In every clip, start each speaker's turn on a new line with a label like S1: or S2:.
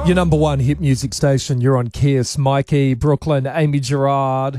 S1: Your number one hit music station. You're on Kiss. Mikey, Brooklyn, Amy Gerard.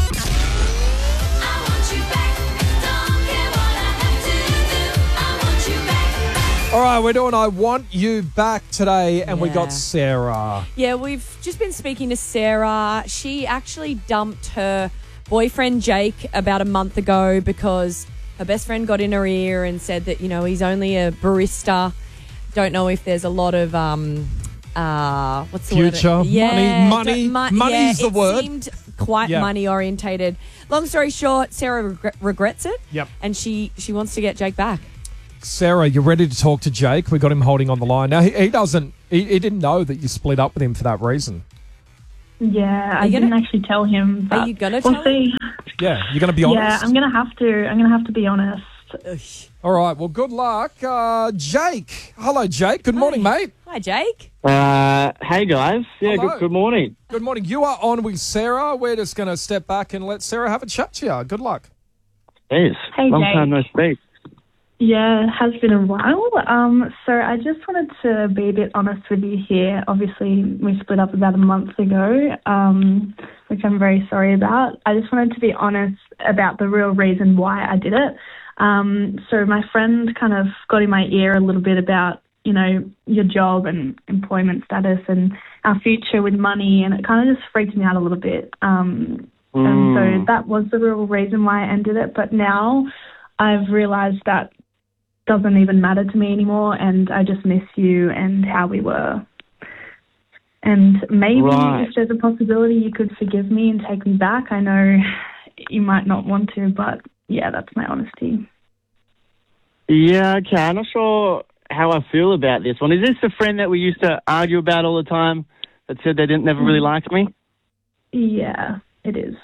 S1: All right, we're doing I Want You Back today, and we got Sarah.
S2: Yeah, we've just been speaking to Sarah. She actually dumped her boyfriend, Jake, about a month ago because her best friend got in her ear and said that, you know, he's only a barista. Don't know if there's a lot of, what's the
S1: Future,
S2: word? Yeah,
S1: money's the word.
S2: It seemed quite money-orientated. Long story short, Sarah regrets it.
S1: Yep.
S2: And she wants to get Jake back.
S1: Sarah, you're ready to talk to Jake. We got him holding on the line. Now, he didn't know that you split up with him for that reason.
S3: Yeah, I didn't actually tell him.
S2: Are you going to tell him?
S1: Yeah, you're going to be honest?
S3: Yeah, I'm going to have to. I'm going to have to be honest.
S1: All right, well, good luck. Jake. Hello, Jake. Good morning, mate.
S2: Hi, Jake.
S4: Hey, guys. Yeah,
S1: Hello.
S4: good morning.
S1: Good morning. You are on with Sarah. We're just going to step back and let Sarah have a chat to you. Good luck.
S4: Yes.
S3: Hey,
S4: Long
S3: Jake.
S4: time no speak.
S3: Yeah, it has been a while. So I just wanted to be a bit honest with you here. Obviously, we split up about a month ago, which I'm very sorry about. I just wanted to be honest about the real reason why I did it. So my friend kind of got in my ear a little bit about, you know, your job and employment status and our future with money, and it kind of just freaked me out a little bit. And so that was the real reason why I ended it. But now I've realised that doesn't even matter to me anymore, and I just miss you and how we were. And maybe if there's a possibility you could forgive me and take me back. I know you might not want to, but yeah, that's my honesty.
S4: Yeah, okay. I'm not sure how I feel about this one. Is this the friend that we used to argue about all the time that said they didn't never really like me?
S3: Yeah, it is.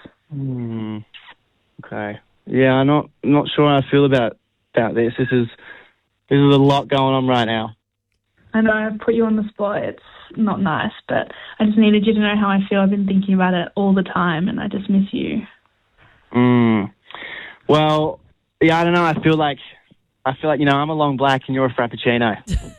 S4: Okay. Yeah, I'm not sure how I feel about this. This is a lot going on right now.
S3: I know I've put you on the spot. It's not nice, but I just needed you to know how I feel. I've been thinking about it all the time, and I just miss you.
S4: Well, yeah, I don't know. I feel like you know, I'm a long black and you're a frappuccino.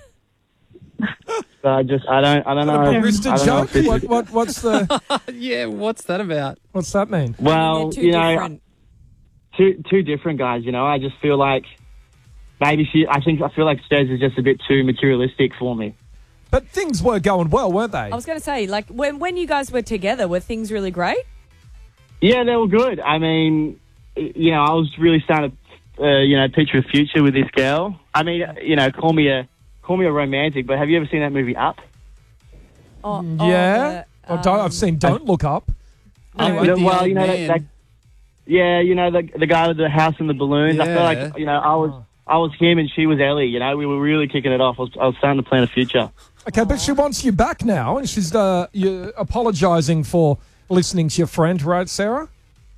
S4: So I don't know.
S1: Barista joke? What's the?
S5: Yeah, what's that about?
S1: What's that mean?
S4: Well,
S2: They're
S4: you
S2: two
S4: know,
S2: different.
S4: two different guys. You know, I just feel like maybe I feel like Stez is just a bit too materialistic for me.
S1: But things were going well, weren't they?
S2: I was going to say, like, when you guys were together, were things really great?
S4: Yeah, they were good. I mean, you know, I was really starting to, you know, picture a future with this girl. I mean, you know, call me a romantic, but have you ever seen that movie Up?
S1: Yeah. I've seen Don't Look Up.
S5: I'm with the
S4: well,
S5: old
S4: you know,
S5: man.
S4: yeah, you know, the guy with the house and the balloons. I feel like, you know, I was him and she was Ellie. You know, we were really kicking it off. I was starting to plan a future.
S1: Okay, but she wants you back now, and she's you're apologising for listening to your friend, right, Sarah?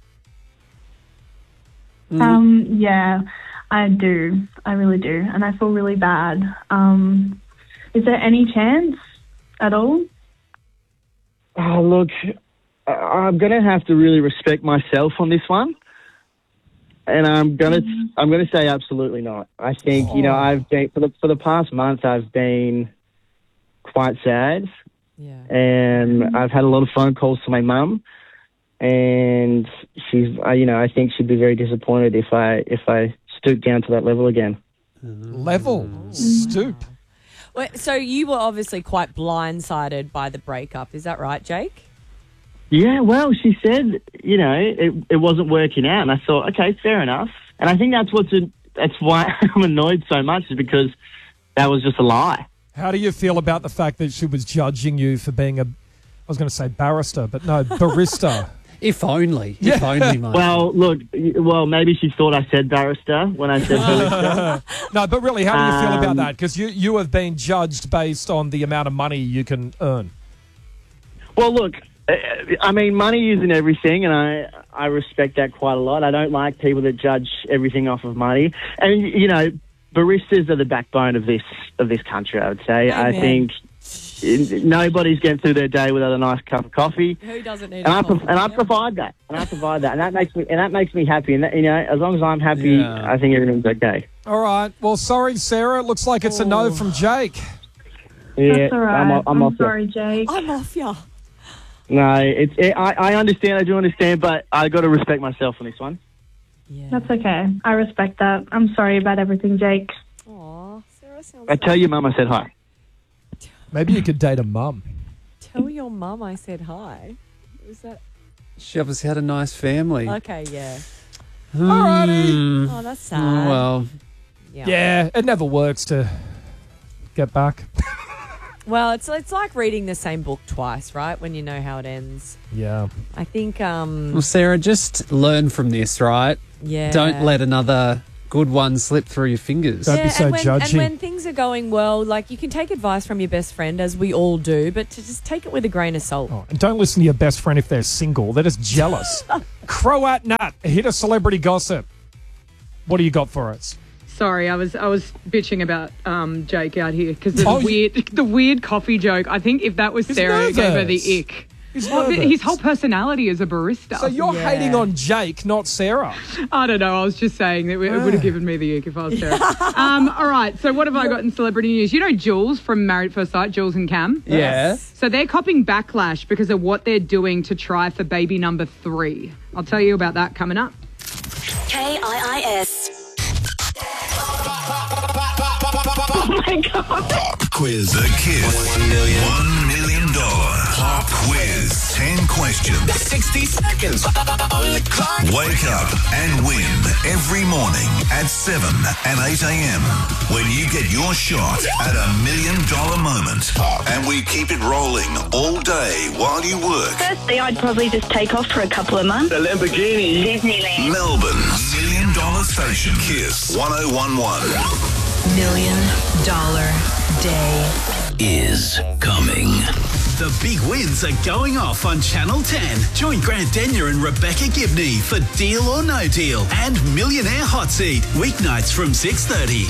S3: Yeah, I do. I really do. And I feel really bad. Is there any chance at all?
S4: Oh, look, I'm going to have to really respect myself on this one. And I'm gonna say absolutely not. I think you know I've been for the past month I've been quite sad, and I've had a lot of phone calls to my mum, and she's you know I think she'd be very disappointed if I stoop down to that level again.
S1: Stoop.
S2: Well, so you were obviously quite blindsided by the breakup. Is that right, Jake?
S4: Yeah, well, she said, you know, it wasn't working out, and I thought, okay, fair enough. And I think that's why I'm annoyed so much, is because that was just a lie.
S1: How do you feel about the fact that she was judging you for being I was going to say barrister, but no, barista?
S5: If only, mate.
S4: Well, look, maybe she thought I said barrister when I said barista.
S1: No, but really, how do you feel about that? Because you have been judged based on the amount of money you can earn.
S4: Well, look, I mean, money isn't everything, and I respect that quite a lot. I don't like people that judge everything off of money. And, you know, baristas are the backbone of this country, I would say.
S2: Amen.
S4: I think nobody's getting through their day without a nice cup of coffee.
S2: Who doesn't need
S4: I provide that. And that makes me happy. And that, you know, as long as I'm happy, I think everything's okay.
S1: All right. Well, sorry, Sarah. It looks like it's a no from Jake.
S4: Yeah,
S3: That's all right.
S4: I'm off.
S3: sorry, Jake.
S2: I'm off ya.
S4: No, I understand. I do understand, but I got to respect myself on this one.
S2: Yeah.
S3: That's okay. I respect that. I'm sorry about everything, Jake.
S2: Aw, Sarah sounds
S4: I tell your mum I said hi.
S1: Maybe you could date a mum.
S2: Tell your mum I said hi. Was that...
S5: She obviously had a nice family.
S2: Okay, yeah.
S1: Alrighty.
S2: Oh, that's sad.
S5: Oh, well,
S1: Yeah, it never works to get back.
S2: Well, it's like reading the same book twice, right? When you know how it ends.
S1: Yeah.
S2: I think,
S5: well, Sarah, just learn from this, right?
S2: yeah.
S5: Don't let another good one slip through your fingers.
S1: Don't be so
S2: and
S1: judgy.
S2: when things are going well, like, you can take advice from your best friend, as we all do, but to just take it with a grain of salt.
S1: Oh, and don't listen to your best friend if they're single. They're just jealous. Croat Nut, hit a celebrity gossip. What do you got for us?
S6: Sorry, I was bitching about Jake out here because
S1: Oh,
S6: the weird coffee joke. I think if that was
S1: He's
S6: Sarah, it gave her
S1: nervous.
S6: the ick.
S1: He's
S6: Well,
S1: nervous.
S6: his whole personality is a barista.
S1: So you're
S2: Yeah.
S1: hating on Jake, not Sarah.
S6: I don't know. I was just saying that it would have given me the ick if I was Sarah. All right. So what have I got in celebrity news? You know Jules from Married at First Sight, Jules and Cam?
S5: Yeah.
S6: So they're copping backlash because of what they're doing to try for baby number 3. I'll tell you about that coming up.
S7: KIIS.
S8: Pop quiz. The Kiss $1 million pop quiz. 10 questions.
S9: 60 seconds.
S8: Wake up and win every morning at 7 and 8 a.m. when you get your shot at $1 million moment. And we keep it rolling all day while you work.
S7: Firstly, I'd probably just take off for a couple of months.
S9: The Lamborghini.
S7: Disneyland.
S8: Melbourne's $1 million station. Kiss 1011.
S10: $1 million day
S8: Is coming.
S9: The big wins are going off on Channel 10. Join Grant Denyer and Rebecca Gibney for Deal or No Deal and Millionaire Hot Seat. Weeknights from 6:30.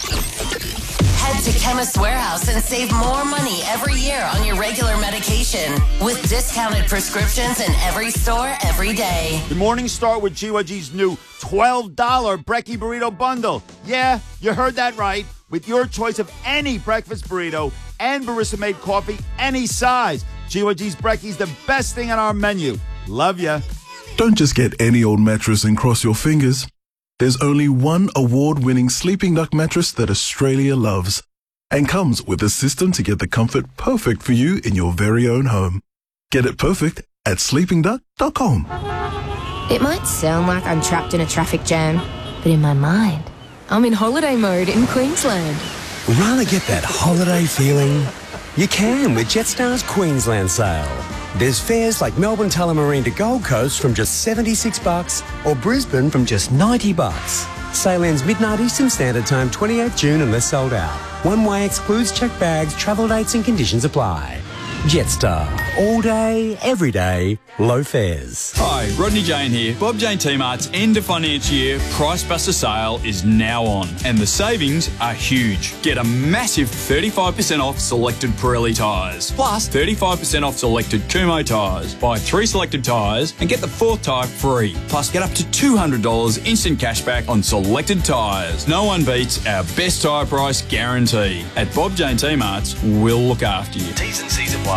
S10: Head to Chemist Warehouse and save more money every year on your regular medication with discounted prescriptions in every store every day.
S11: The morning start with GYG's new $12 Brekkie Burrito Bundle. Yeah, you heard that right. With your choice of any breakfast burrito and barista-made coffee, any size. GYG's Brekkie's the best thing on our menu. Love ya.
S12: Don't just get any old mattress and cross your fingers. There's only one award-winning Sleeping Duck mattress that Australia loves and comes with a system to get the comfort perfect for you in your very own home. Get it perfect at sleepingduck.com.
S13: It might sound like I'm trapped in a traffic jam, but in my mind, I'm in holiday mode in Queensland.
S14: Rather get that holiday feeling? You can with Jetstar's Queensland sale. There's fares like Melbourne Tullamarine to Gold Coast from just $76 or Brisbane from just $90. Sale ends midnight Eastern Standard Time, 28 June unless sold out. One way excludes checked bags, travel dates and conditions apply. Jetstar. All day, every day, low fares.
S15: Hi, Rodney Jane here. Bob Jane T-Mart's end of financial year Price Buster sale is now on and the savings are huge. Get a massive 35% off selected Pirelli tyres, plus 35% off selected Kumho tyres. Buy 3 selected tyres and get the 4th tyre free. Plus get up to $200 instant cashback on selected tyres. No one beats our best tyre price guarantee. At Bob Jane T-Mart's, we'll look after you.
S9: T's and C's apply.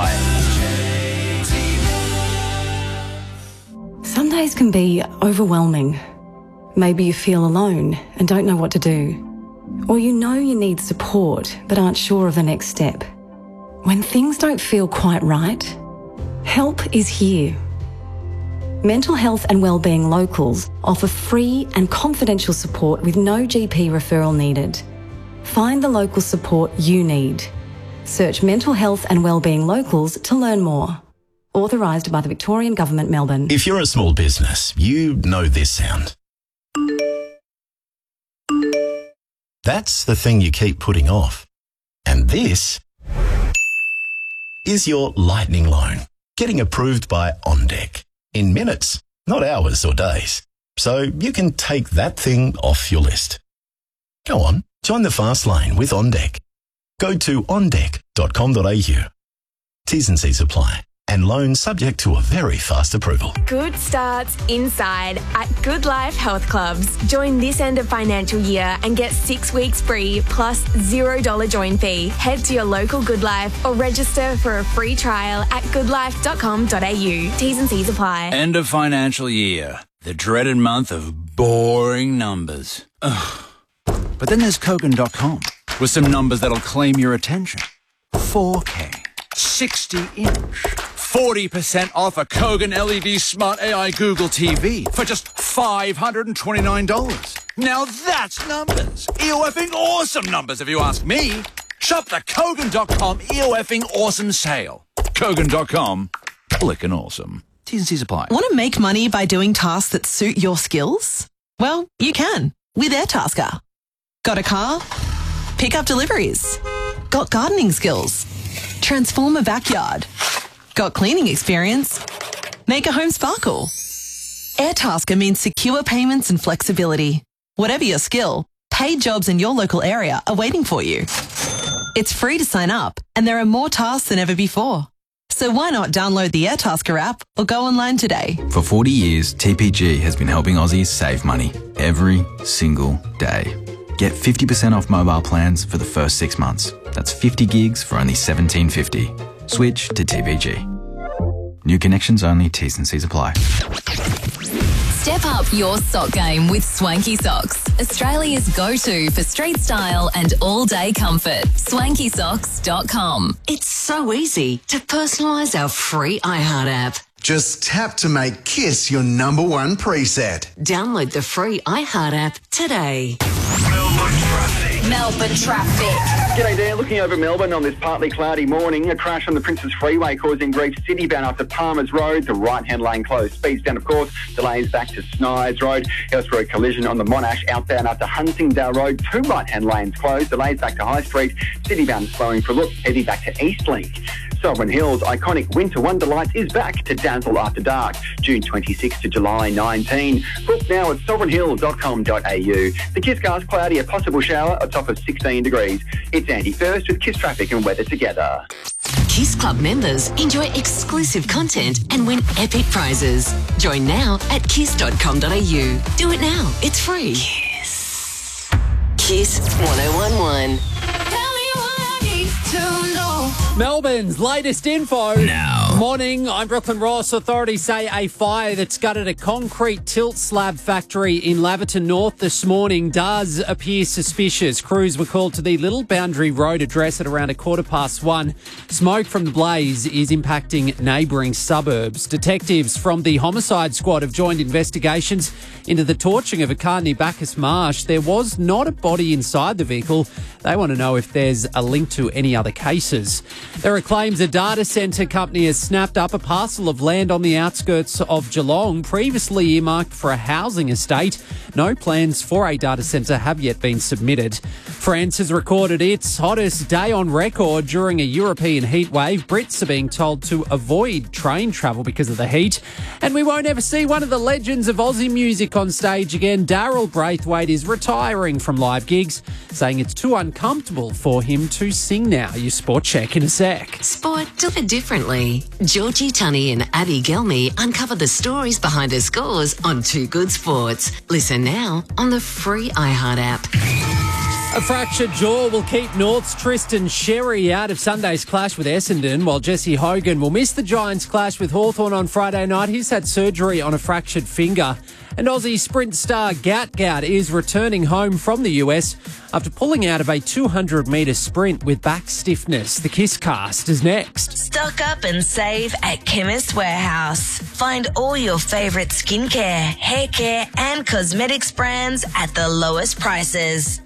S16: Some days can be overwhelming. Maybe you feel alone and don't know what to do. Or you know you need support but aren't sure of the next step. When things don't feel quite right, help is here. Mental Health and Wellbeing Locals offer free and confidential support with no GP referral needed. Find the local support you need. Search Mental Health and Wellbeing Locals to learn more. Authorised by the Victorian Government, Melbourne.
S8: If you're a small business, you know this sound. That's the thing you keep putting off. And this is your lightning loan, getting approved by OnDeck in minutes, not hours or days. So you can take that thing off your list. Go on, join the fast lane with OnDeck. Go to ondeck.com.au. T's and C's apply.
S17: And loans subject to a very fast approval.
S18: Good starts inside at Good Life Health Clubs. Join this end of financial year and get 6 weeks free plus $0 join fee. Head to your local Good Life or register for a free trial at goodlife.com.au. T's and C's apply.
S15: End of financial year. The dreaded month of boring numbers. Ugh. But then there's Kogan.com with some numbers that'll claim your attention. 4K, 60-inch, 40% off a Kogan LED Smart AI Google TV for just $529. Now that's numbers. EOFing awesome numbers if you ask me. Shop the Kogan.com EOFing awesome sale. Kogan.com, clickin' awesome. T's and C's apply.
S19: Want to make money by doing tasks that suit your skills? Well, you can with Airtasker. Got a car? Pick up deliveries. Got gardening skills? Transform a backyard. Got cleaning experience? Make a home sparkle. Airtasker means secure payments and flexibility. Whatever your skill, paid jobs in your local area are waiting for you. It's free to sign up, and there are more tasks than ever before. So why not download the Airtasker app or go online today?
S20: For 40 years, TPG has been helping Aussies save money every single day. Get 50% off mobile plans for the first 6 months. That's 50 gigs for only $17.50. Switch to TPG. New connections only, T's and C's apply.
S21: Step up your sock game with Swanky Socks, Australia's go-to for street style and all-day comfort. SwankySocks.com.
S22: It's so easy to personalise our free iHeart app.
S23: Just tap to make Kiss your number one preset.
S22: Download the free iHeart app today.
S21: Melbourne traffic.
S24: G'day there. Looking over Melbourne on this partly cloudy morning. A crash on the Princes Freeway causing grief city-bound after Palmer's Road. The right-hand lane closed. Speeds down, of course. Delays back to Snides Road. Elsewhere, a collision on the Monash outbound after Huntingdale Road. 2 right-hand lanes closed. Delays back to High Street. City-bound slowing for a look. Heading back to Eastlink. Sovereign Hills' iconic Winter Wonderlights is back to dazzle after dark, June 26 to July 19. Book now at sovereignhill.com.au. The Kiss Cars cloudy, a possible shower, a top of 16 degrees. It's Andy First with Kiss Traffic and weather together.
S22: Kiss Club members enjoy exclusive content and win epic prizes. Join now at kiss.com.au. Do it now. It's free. Kiss 1011.
S5: Melbourne's latest info.
S9: Now.
S5: Morning, I'm Brooklyn Ross. Authorities say a fire that's gutted a concrete tilt slab factory in Laverton North this morning does appear suspicious. Crews were called to the Little Boundary Road address at around 1:15. Smoke from the blaze is impacting neighbouring suburbs. Detectives from the homicide squad have joined investigations into the torching of a car near Bacchus Marsh. There was not a body inside the vehicle. They want to know if there's a link to any other cases. There are claims a data centre company has snapped up a parcel of land on the outskirts of Geelong, previously earmarked for a housing estate. No plans for a data centre have yet been submitted. France has recorded its hottest day on record during a European heatwave. Brits are being told to avoid train travel because of the heat. And we won't ever see one of the legends of Aussie music on stage again. Daryl Braithwaite is retiring from live gigs, saying it's too uncomfortable for him to sing now. Your sport check in a sec.
S22: Sport delivered differently. Georgie Tunney and Abby Gelmy uncover the stories behind her scores on Too Good Sports. Listen now on the free iHeart app.
S5: A fractured jaw will keep North's Tristan Sherry out of Sunday's clash with Essendon, while Jesse Hogan will miss the Giants' clash with Hawthorn on Friday night. He's had surgery on a fractured finger. And Aussie sprint star Gout is returning home from the US after pulling out of a 200-metre sprint with back stiffness. The Kiss Cast is next.
S25: Stock up and save at Chemist Warehouse. Find all your favourite skincare, hair care and cosmetics brands at the lowest prices.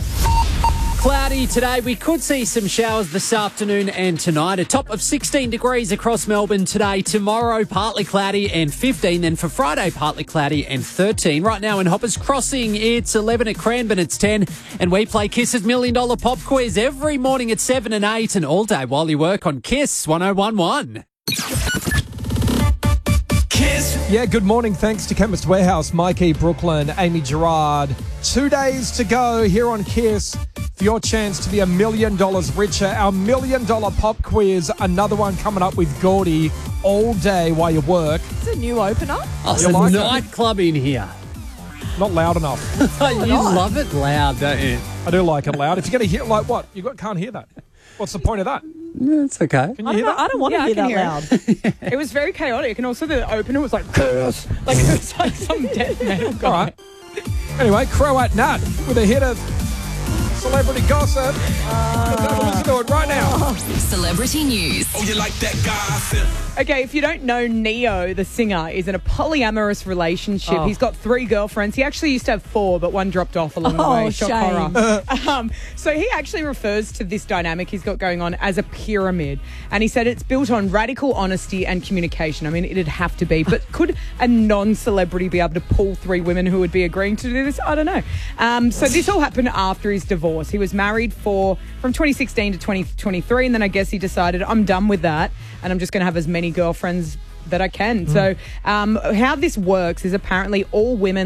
S5: Cloudy today. We could see some showers this afternoon and tonight. A top of 16 degrees across Melbourne today. Tomorrow, partly cloudy and 15. Then for Friday, partly cloudy and 13. Right now in Hoppers Crossing, it's 11 at Cranbourne, it's 10. And we play Kiss's $1 Million Pop Quiz every morning at 7 and 8 and all day while you work on Kiss 1011.
S1: Yeah, good morning. Thanks to Chemist Warehouse, Mikey, Brooklyn, Amy Gerard. 2 days to go here on Kiss for your chance to be $1 million richer. Our $1 Million Pop Quiz, another one coming up with Gordy all day while you work.
S2: It's a new opener.
S5: Oh, it's
S1: You
S5: a
S1: like it?
S5: nightclub in here.
S1: Not loud enough.
S5: You love it loud, don't you?
S1: I do like it loud. If you're going to hear, like what? Can't hear that. What's the point of that?
S5: It's okay.
S1: Can you hear that?
S2: I don't want to hear that loud.
S3: It was very chaotic, and also the opener was like, curse. Like it was like some death metal guy.
S1: All right. Anyway, Croat Nat with a hit of celebrity gossip. Let's have a listen to it right now.
S21: Celebrity news.
S8: Oh, you like that gossip?
S3: Okay, if you don't know, Neo, the singer, is in a polyamorous relationship.
S2: Oh.
S3: He's got 3 girlfriends. He actually used to have 4, but one dropped off along the
S2: Oh,
S3: way. Shock
S2: shame.
S3: horror. So he actually refers to this dynamic he's got going on as a pyramid. And he said it's built on radical honesty and communication. I mean, it'd have to be. But could a non-celebrity be able to pull 3 women who would be agreeing to do this? I don't know. So this all happened after his divorce. He was married from 2016 to 2023, and then I guess he decided, I'm done with that, and I'm just going to have as many girlfriends that I can. So how this works is apparently all women